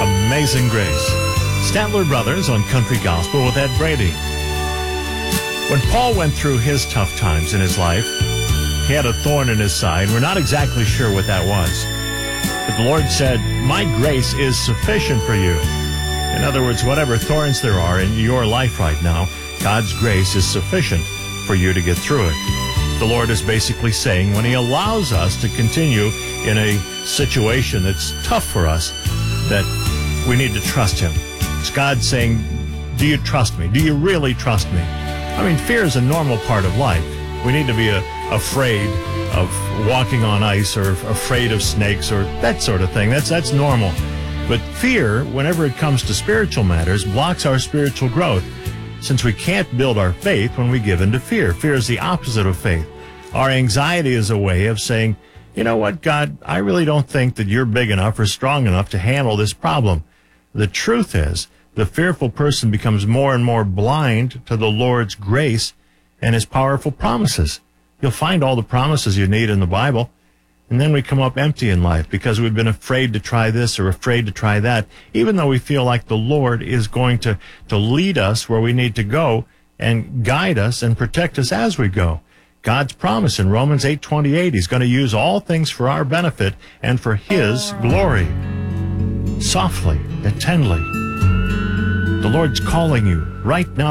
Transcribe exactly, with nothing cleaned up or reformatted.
Amazing Grace. Statler Brothers on Country Gospel with Ed Brady. When Paul went through his tough times in his life, he had a thorn in his side. We're not exactly sure what that was. But the Lord said, my grace is sufficient for you. In other words, whatever thorns there are in your life right now, God's grace is sufficient for you to get through it. The Lord is basically saying when he allows us to continue in a situation that's tough for us, that we need to trust him. It's God saying, do you trust me? Do you really trust me? I mean, fear is a normal part of life. We need to be a, afraid of walking on ice or afraid of snakes or that sort of thing. That's, that's normal. But fear, whenever it comes to spiritual matters, blocks our spiritual growth, since we can't build our faith when we give in to fear. Fear is the opposite of faith. Our anxiety is a way of saying, you know what, God, I really don't think that you're big enough or strong enough to handle this problem. The truth is, the fearful person becomes more and more blind to the Lord's grace and his powerful promises. You'll find all the promises you need in the Bible, and then we come up empty in life because we've been afraid to try this or afraid to try that, even though we feel like the Lord is going to, to lead us where we need to go and guide us and protect us as we go. God's promise in Romans eight twenty-eight, he's going to use all things for our benefit and for his glory. Softly and tenderly, the Lord's calling you right now.